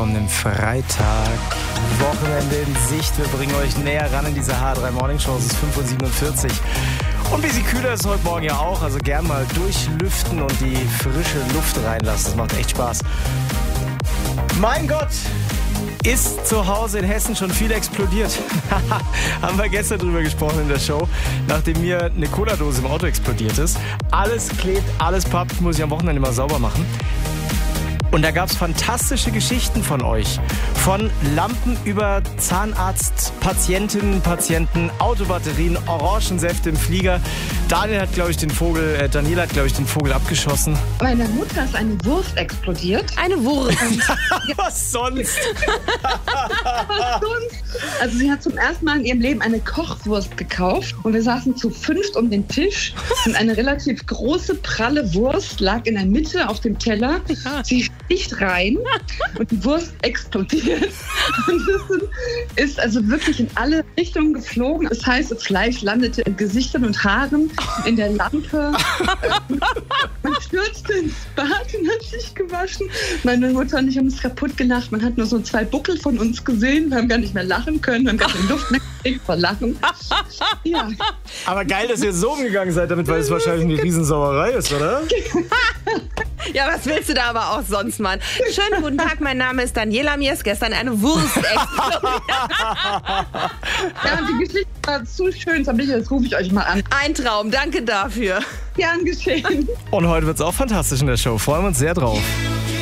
kommenden Freitag. Wochenende in Sicht. Wir bringen euch näher ran in diese H3 Morning Show. Es ist 5:47 Uhr. Und ein bisschen kühler ist heute Morgen ja auch. Also gern mal durchlüften und die frische Luft reinlassen. Das macht echt Spaß. Mein Gott! Ist zu Hause in Hessen schon viel explodiert? Haben wir gestern drüber gesprochen in der Show, nachdem mir eine Cola-Dose im Auto explodiert ist. Alles klebt, alles pappt, muss ich am Wochenende mal sauber machen. Und da gab es fantastische Geschichten von euch. Von Lampen über Zahnarzt, Patientinnen, Patienten, Autobatterien, Orangensäfte im Flieger. Daniela hat, glaube ich, den Vogel abgeschossen. Meiner Mutter ist eine Wurst explodiert. Eine Wurst. Was sonst? Was sonst? Also sie hat zum ersten Mal in ihrem Leben eine Kochwurst gekauft. Und wir saßen zu 5 um den Tisch. Und eine relativ große, pralle Wurst lag in der Mitte auf dem Teller. Sie sticht rein und die Wurst explodiert. Und das ist also wirklich in alle Richtungen geflogen. Das heißt, das Fleisch landete in Gesichtern und Haaren, in der Lampe. Man stürzte ins Bad und hat sich gewaschen. Meine Mutter und ich haben uns kaputt gelacht. Man hat nur so 2 Buckel von uns gesehen. Wir haben gar nicht mehr lachen können. Wir haben gar keine Luft mehr gekriegt vor Lachen. Ja. Aber geil, dass ihr so umgegangen seid damit, weil es wahrscheinlich eine Riesensauerei ist, oder? Ja, was willst du da aber auch sonst, Mann? Schönen guten Tag, mein Name ist Daniela. Mir ist gestern eine Wurst explodiert. Ja, und die Geschichte war zu schön. Jetzt rufe ich euch mal an. Ein Traum, danke dafür. Gern geschehen. Und heute wird es auch fantastisch in der Show. Freuen wir uns sehr drauf.